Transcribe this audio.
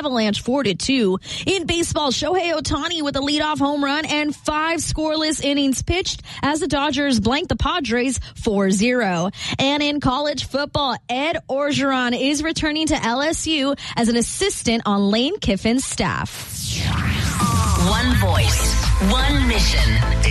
Avalanche 4-2. In baseball, Shohei Ohtani with a leadoff home run and 5 scoreless innings pitched as the Dodgers blanked the Padres 4-0. And in college football, Ed Orgeron is returning to LSU as an assistant on Lane Kiffin's staff. One voice, one mission.